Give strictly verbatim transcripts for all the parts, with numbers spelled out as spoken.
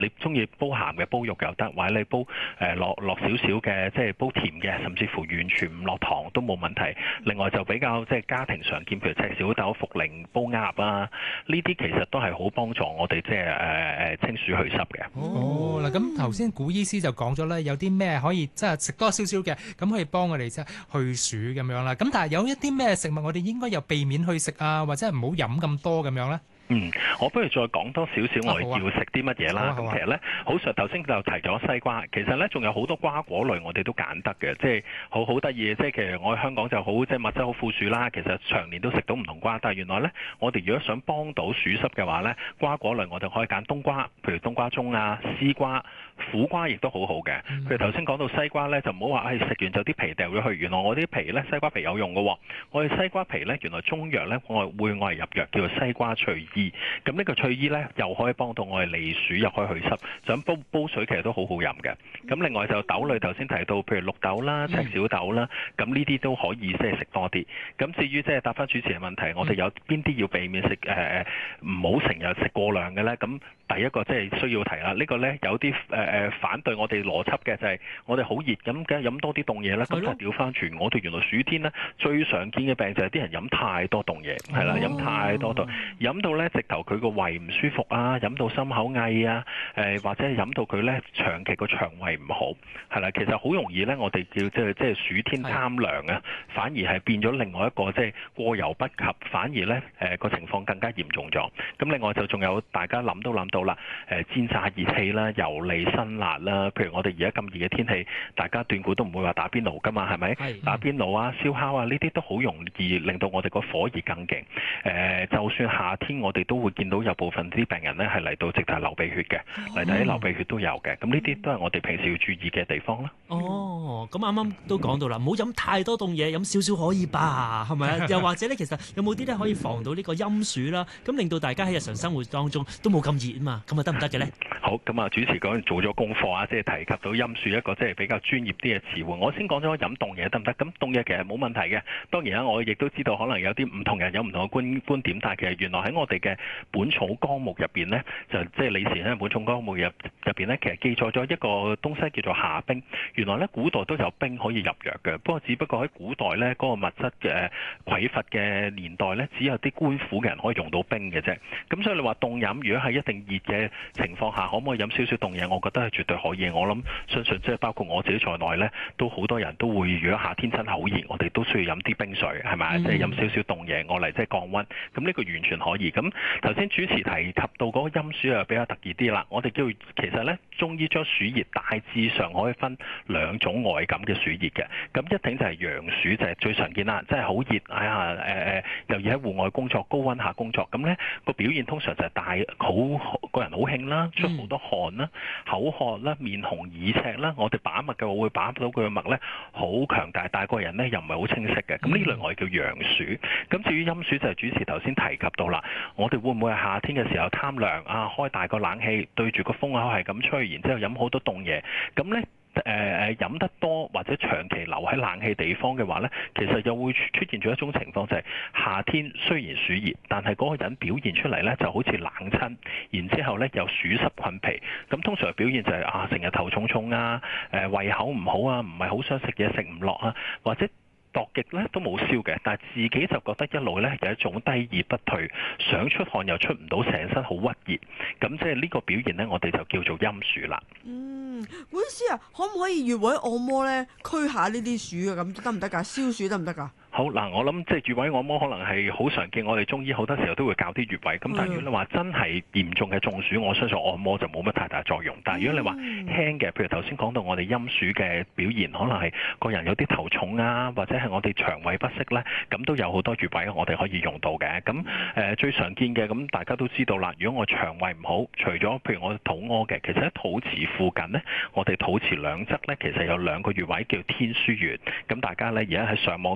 你中意煲鹹嘅煲肉又得，或者你煲誒、呃、落落少少嘅即係煲甜嘅，甚至乎完全唔落糖都冇問題。另外就比較即係家庭常見，譬如赤小豆、茯苓煲鴨啊，呢啲其實都係好幫助我哋即係誒誒清暑去濕嘅。 哦，嗱咁頭先古醫師就講咗咧，有啲咩可以即係食多少少嘅，咁可以幫我哋即係去暑咁樣啦。咁但係有一啲咩食物我哋應該又避免去食啊，或者係唔好飲咁多咁樣咧？ 嗯，我不如再講多少少我哋要食啲乜嘢啦。咁、啊啊、其實咧，好實頭先就提咗西瓜，其實咧仲有好多瓜果類我哋都揀得嘅，即係好好得意嘅。即係其實我喺香港就好，即係物質好富庶啦。其實長年都食到唔同瓜，但係原來咧，我哋如果想幫到暑濕嘅話咧，瓜果類我哋可以揀冬瓜，譬如冬瓜盅啊、絲瓜、苦瓜，亦都好好嘅。譬如頭先講到西瓜咧，就唔好話誒食完就啲皮掉咗去。原來我啲皮咧，西瓜皮有用嘅。我哋西瓜皮咧，原來中藥咧，我會愛嚟入藥，叫做西瓜翠衣。咁呢個翠衣咧，又可以幫到我哋利暑，又可以去濕，就咁煲煲水其實都好好飲嘅。咁另外就豆類，頭先提到譬如綠豆啦、赤小豆啦，咁呢啲都可以即係食多啲。咁至於即係答翻主持嘅問題，我哋有邊啲要避免食誒唔好成日食過量嘅咧？咁第一個即係需要提啦，呢個咧有啲誒誒反對我哋邏輯嘅就係我哋好熱咁，梗係飲多啲凍嘢啦。咁就調翻轉，我哋原來暑天咧最常見嘅病就係啲人飲太多凍嘢，係啦，飲太多凍，飲到咧直頭佢個胃唔舒服啊，飲到心口翳啊，誒或者係飲到佢咧長期個腸胃唔好，係啦，其實好容易咧，我哋叫即係即係暑天貪涼啊，反而係變咗另外一個即係過猶不及，反而咧誒個情況更加嚴重咗。咁另外就仲有大家諗都諗到啦，誒煎炸熱氣啦、油膩辛辣啦，譬如我哋而家咁熱嘅天氣，大家斷估都唔會話打邊爐㗎嘛，係咪？打邊爐啊、燒烤啊呢啲都好容易令到我哋個火熱更勁。誒，就算夏天我哋都會見到有部分啲病人咧係嚟到直頭流鼻血嘅，嚟到啲流鼻血都有嘅。咁呢啲都係我哋平時要注意嘅地方啦。 哦，咁啱啱都講到啦，唔好飲太多凍嘢，飲少少可以吧？係咪啊？又或者咧，其實有冇啲咧可以防到呢個陰暑啦？咁令到大家喺日常生活當中都冇咁熱啊嘛？咁啊得唔得嘅咧？ 好，咁啊主持講做咗功課啊，即係提及到陰暑一個即係比較專業啲嘅詞彙。我先講咗飲凍嘢得唔得？咁凍嘢其實冇問題嘅。當然啦，我亦都知道可能有啲唔同人有唔同嘅觀觀點，但係其實原來喺我哋嘅本草綱目入邊呢，就即係李時喺本草綱目入入邊呢，其實記載咗一個東西叫做夏冰。原來呢，古代都有冰可以入藥嘅，不過只不過喺古代呢，嗰個物質嘅匱乏嘅年代呢，只有啲官府嘅人可以用到冰嘅啫。咁所以你話凍飲，如果係一定熱嘅情況下，可唔可以飲少少凍嘢？我覺得係絕對可以。我諗相信即係包括我自己在內呢，都好多人都會，如果夏天真係好熱，我哋都需要飲啲冰水，係咪？即係飲少少凍嘢，我嚟即係降溫。咁呢個完全可以。咁頭先主持提及到嗰個陰暑又比較特別啲啦。我哋叫其實呢，中醫將暑熱大致上可以分兩種外感嘅暑熱嘅。咁一定就係陽暑，就係最常見啦，即係好熱，哎呀誒誒、呃，又要喺戶外工作、高溫下工作，咁呢個表現通常就係大好個人好興啦，出好多汗啦、口渴啦、面紅耳赤啦。我哋把脈嘅話會把到佢嘅脈呢好強大，但係個人呢又唔係好清晰嘅。咁呢類我哋叫陽暑。咁至於陰暑就係主持頭先提及到啦，我哋會唔會係夏天嘅時候貪涼啊，開大個冷氣對住個風口係咁吹，然之後飲好多凍嘢，咁呢。誒誒飲得多或者長期留喺冷氣地方嘅話呢，其實又會出現咗一種情況，就係夏天雖然暑熱，但係嗰個人表現出嚟呢就好似冷親，然之後呢又暑濕困脾。咁通常表現就係啊，成日頭重重啊，誒胃口唔好啊，唔係好想食嘢食唔落啊，或者度極咧都冇燒嘅，但係自己就覺得一路咧有一種低熱不退，想出汗又出唔到，成身好鬱熱，咁即係呢個表現咧，我哋就叫做陰暑啦。 嗯，古醫師啊，可唔可以穴位按摩咧驅下呢啲暑啊？咁得唔得㗎？消暑得唔得㗎？ 好嗱，我諗即係穴位按摩可能係好常見，我哋中醫好多時候都會教啲穴位。咁但係如果你話真係嚴重嘅中暑，我相信按摩就冇乜太大作用。但係如果你話輕嘅，譬如頭先講到我哋陰暑嘅表現，可能係個人有啲頭重啊，或者係我哋腸胃不適呢，咁都有好多穴位我哋可以用到嘅。咁誒、呃、最常見嘅，咁大家都知道啦。如果我腸胃唔好，除咗譬如我肚屙嘅，其實喺肚臍附近呢，我哋肚臍兩側呢，其實有兩個穴位叫天樞穴。咁大家呢，而家喺上網都好容易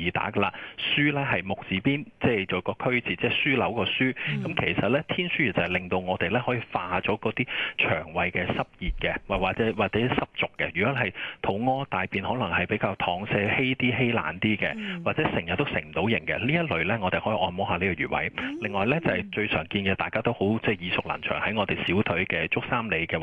易打噶啦。樞咧係木字邊，即係做個區字，即係樞紐個樞。咁、嗯、其實咧天樞熱就係令到我哋咧可以化咗嗰啲腸胃嘅濕熱嘅，或或者或者濕濁嘅。如果係肚屙大便可能係比較溏瀉稀啲、稀爛啲嘅，嗯、或者成日都成唔到形嘅呢一類咧，我哋可以按摩下呢個穴位。嗯、另外咧就係、是、最常見嘅，大家都好即係耳熟能詳喺我哋小腿嘅足三里嘅